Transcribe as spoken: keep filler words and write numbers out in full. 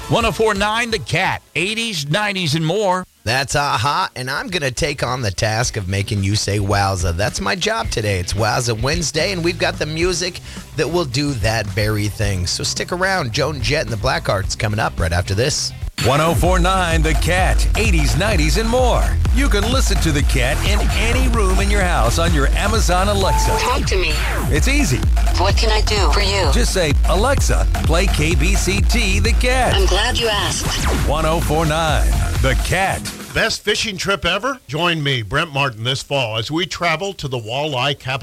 one oh four point nine The Cat, eighties, nineties, and more. That's Aha, and I'm going to take on the task of making you say wowza. That's my job today. It's Wowza Wednesday, and we've got the music that will do that very thing. So stick around. Joan Jett and the Blackhearts coming up right after this. one oh four point nine The Cat, eighties, nineties, and more. You can listen to The Cat in any room in your house on your Amazon Alexa. Talk to me. It's easy. What can I do for you? Just say, Alexa, play K B C T The Cat. I'm glad you asked. one oh four point nine The Cat. Best fishing trip ever? Join me, Brent Martin, this fall as we travel to the walleye capital.